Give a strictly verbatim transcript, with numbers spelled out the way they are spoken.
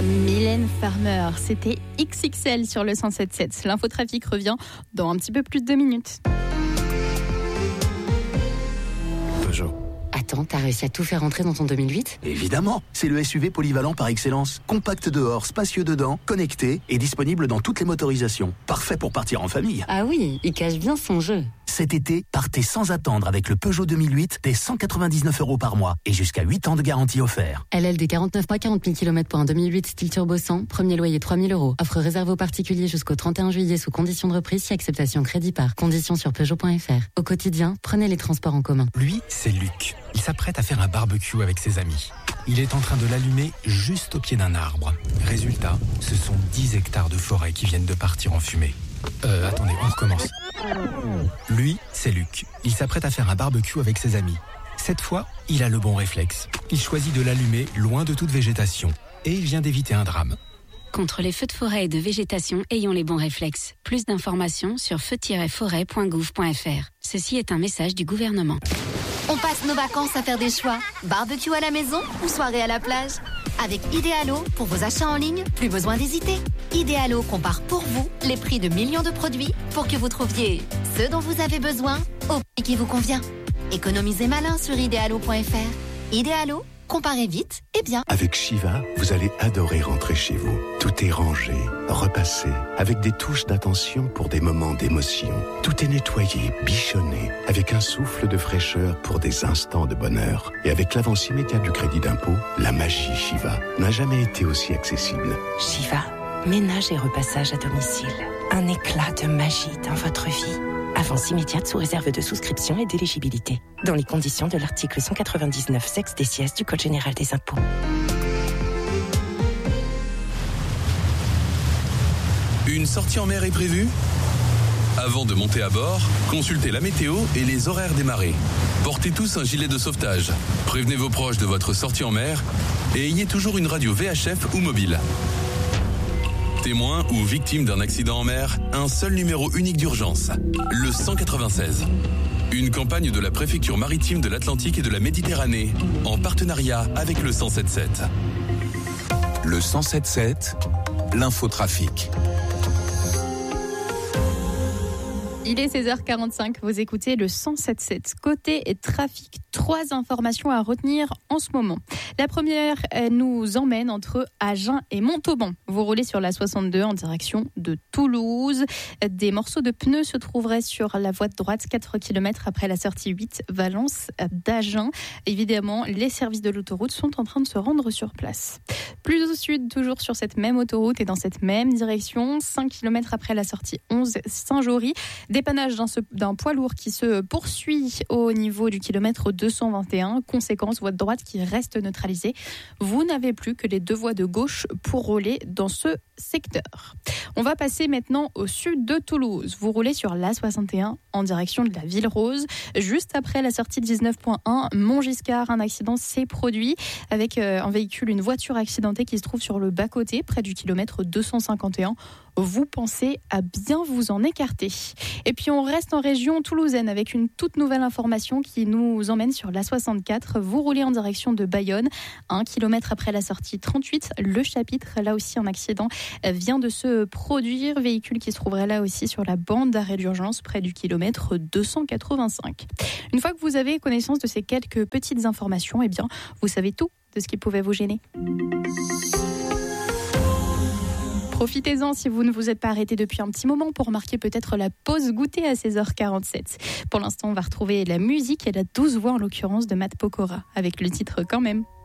Mylène Farmer, c'était X X L sur le cent sept sept. L'infotrafic revient dans un petit peu plus de deux minutes. Peugeot. Attends, t'as réussi à tout faire rentrer dans ton deux mille huit ? Évidemment, c'est le S U V polyvalent par excellence. Compact dehors, spacieux dedans, connecté et disponible dans toutes les motorisations. Parfait pour partir en famille. Ah oui, il cache bien son jeu. Cet été, partez sans attendre avec le Peugeot deux mille huit dès cent quatre-vingt-dix-neuf euros par mois et jusqu'à huit ans de garantie offert. L L D quarante-neuf mois, quarante mille kilomètres pour un deux mille huit style turbo cent, premier loyer trois mille euros. Offre réservée aux particuliers jusqu'au trente et un juillet sous conditions de reprise si acceptation crédit par. Conditions sur Peugeot point F R. Au quotidien, prenez les transports en commun. Lui, c'est Luc. Il s'apprête à faire un barbecue avec ses amis. Il est en train de l'allumer juste au pied d'un arbre. Résultat, ce sont dix hectares de forêt qui viennent de partir en fumée. Euh, attendez, on recommence. Lui, c'est Luc. Il s'apprête à faire un barbecue avec ses amis. Cette fois, il a le bon réflexe. Il choisit de l'allumer loin de toute végétation. Et il vient d'éviter un drame. Contre les feux de forêt et de végétation, ayons les bons réflexes. Plus d'informations sur feu tiret forêt point gouv point f r. Ceci est un message du gouvernement. On passe nos vacances à faire des choix. Barbecue à la maison ou soirée à la plage ? Avec Idealo, pour vos achats en ligne, plus besoin d'hésiter. Idealo compare pour vous les prix de millions de produits pour que vous trouviez ce dont vous avez besoin au prix qui vous convient. Économisez malin sur idealo point f r. Idealo, comparez vite et bien. Avec Shiva, vous allez adorer rentrer chez vous. Tout est rangé, repassé, avec des touches d'attention pour des moments d'émotion. Tout est nettoyé, bichonné, avec un souffle de fraîcheur pour des instants de bonheur. Et avec l'avance immédiate du crédit d'impôt, la magie Shiva n'a jamais été aussi accessible. Shiva, ménage et repassage à domicile. Un éclat de magie dans votre vie. Avance immédiate sous réserve de souscription et d'éligibilité. Dans les conditions de l'article cent quatre-vingt-dix-neuf sexe des sièges du Code général des impôts. Une sortie en mer est prévue ? Avant de monter à bord, consultez la météo et les horaires des marées. Portez tous un gilet de sauvetage. Prévenez vos proches de votre sortie en mer et ayez toujours une radio V H F ou mobile. Témoin ou victime d'un accident en mer, un seul numéro unique d'urgence, le cent quatre-vingt-seize. Une campagne de la préfecture maritime de l'Atlantique et de la Méditerranée, en partenariat avec le cent sept sept. Le cent sept sept, l'infotrafic. Il est seize heures quarante-cinq, vous écoutez le cent sept sept. Côté et trafic, trois informations à retenir en ce moment. La première, elle nous emmène entre Agen et Montauban. Vous roulez sur la soixante-deux en direction de Toulouse. Des morceaux de pneus se trouveraient sur la voie de droite, quatre kilomètres après la sortie huit, Valence d'Agen. Évidemment, les services de l'autoroute sont en train de se rendre sur place. Plus au sud, toujours sur cette même autoroute et dans cette même direction, cinq kilomètres après la sortie onze, Saint-Jory. Dépannage d'un, d'un poids lourd qui se poursuit au niveau du kilomètre deux cent vingt et un. Conséquence, voie de droite qui reste neutralisée. Vous n'avez plus que les deux voies de gauche pour rouler dans ce secteur. On va passer maintenant au sud de Toulouse. Vous roulez sur l'A soixante et un en direction de la Ville Rose. Juste après la sortie dix-neuf point un, Montgiscard, un accident s'est produit avec un véhicule, une voiture accidentée qui se trouve sur le bas-côté, près du kilomètre deux cent cinquante et un. Vous pensez à bien vous en écarter. Et puis on reste en région toulousaine avec une toute nouvelle information qui nous emmène sur l'A soixante-quatre. Vous roulez en direction de Bayonne. Un kilomètre après la sortie trente-huit, le chapitre, là aussi un accident vient de se produire. Véhicule qui se trouverait là aussi sur la bande d'arrêt d'urgence près du kilomètre deux cent quatre-vingt-cinq. Une fois que vous avez connaissance de ces quelques petites informations, eh bien, vous savez tout de ce qui pouvait vous gêner. Profitez-en si vous ne vous êtes pas arrêté depuis un petit moment pour marquer peut-être la pause goûter à seize heures quarante-sept. Pour l'instant, on va retrouver la musique et la douce voix en l'occurrence de Matt Pokora avec le titre Quand même.